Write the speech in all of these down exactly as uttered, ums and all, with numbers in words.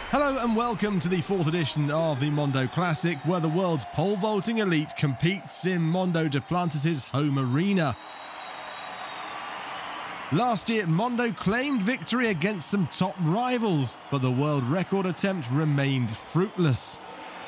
Hello and welcome to the fourth edition of the Mondo Classic, where the world's pole vaulting elite competes in Mondo Duplantis' home arena. Last year, Mondo claimed victory against some top rivals, but the world record attempt remained fruitless.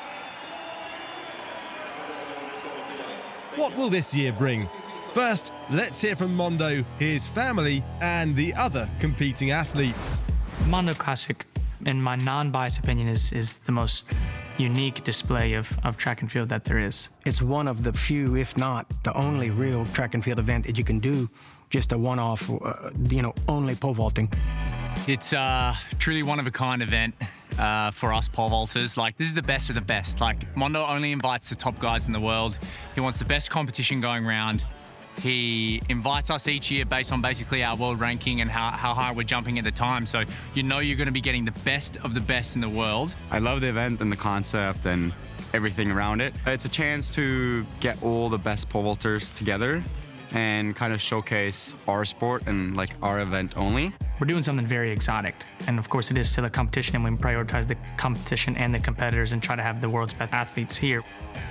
What will this year bring? First, let's hear from Mondo, his family, and the other competing athletes. Mondo Classic, in my non-biased opinion, is, is the most unique display of, of track and field that there is. It's one of the few, if not the only real track and field event that you can do just a one-off, uh, you know, only pole vaulting. It's uh, truly one-of-a-kind event uh, for us pole vaulters. Like, this is the best of the best. Like, Mondo only invites the top guys in the world. He wants the best competition going around. He invites us each year based on basically our world ranking and how, how high we're jumping at the time. So you know you're going to be getting the best of the best in the world. I love the event and the concept and everything around it. It's a chance to get all the best pole vaulters together and kind of showcase our sport and like our event only. We're doing something very exotic. And of course it is still a competition, and we prioritize the competition and the competitors and try to have the world's best athletes here.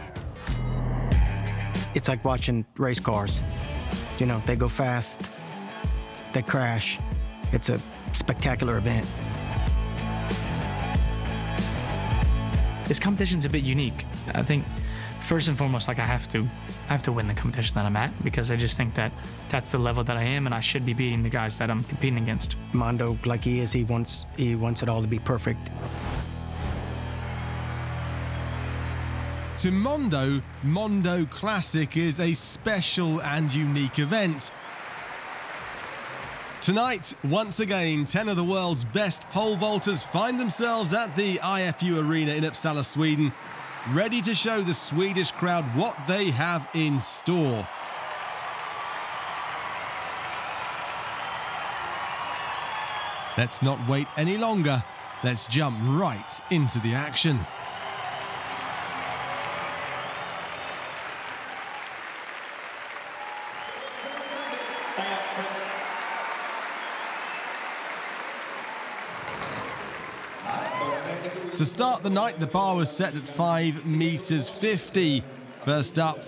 It's like watching race cars. You know, they go fast, they crash. It's a spectacular event. This competition's a bit unique. I think first and foremost, like I have to, I have to win the competition that I'm at, because I just think that that's the level that I am, and I should be beating the guys that I'm competing against. Mondo, like he is, he wants, he wants it all to be perfect. To Mondo, Mondo Classic is a special and unique event. Tonight, once again, ten of the world's best pole vaulters find themselves at the I F U Arena in Uppsala, Sweden, ready to show the Swedish crowd what they have in store. Let's not wait any longer. Let's jump right into the action. To start the night, the bar was set at five meters fifty. First up,